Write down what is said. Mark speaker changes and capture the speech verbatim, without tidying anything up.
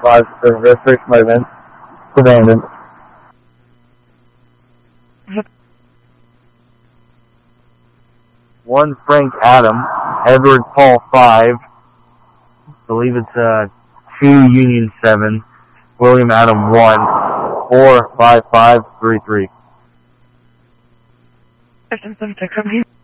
Speaker 1: five, or six might have been. Abandoned. One Frank Adam, Edward Paul five, I believe it's uh two Union seven, William Adam one, four five five three three.
Speaker 2: Come here.